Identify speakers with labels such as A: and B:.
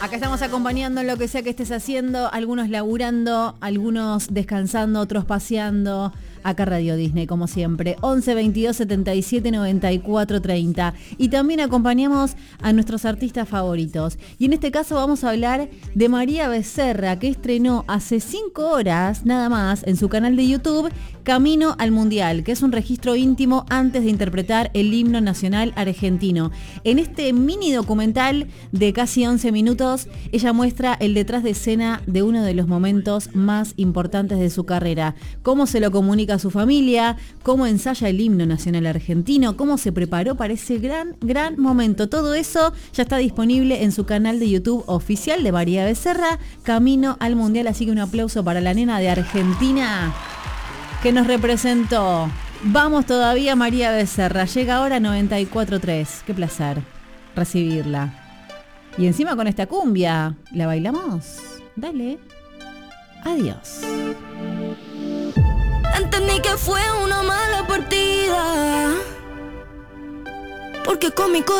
A: Acá estamos acompañando en lo que sea que estés haciendo, algunos laburando, algunos descansando, otros paseando. Acá Radio Disney, como siempre, 11 22 77 94 30. Y también acompañamos a nuestros artistas favoritos. Y en este caso vamos a hablar de María Becerra, que estrenó hace 5 horas, nada más, en su canal de YouTube, Camino al Mundial, que es un registro íntimo antes de interpretar el himno nacional argentino. En este mini documental de casi 11 minutos, ella muestra el detrás de escena de uno de los momentos más importantes de su carrera. Cómo se lo comunica a su familia, cómo ensaya el himno nacional argentino, cómo se preparó para ese gran momento. Todo eso ya está disponible en su canal de YouTube oficial de María Becerra, Camino al Mundial. Así que un aplauso para la nena de Argentina que nos representó. Vamos todavía, María Becerra. Llega ahora 94.3. Qué placer recibirla. Y encima con esta cumbia, ¿la bailamos? Dale. Adiós.
B: Entendí que fue una mala partida, porque con mi corazón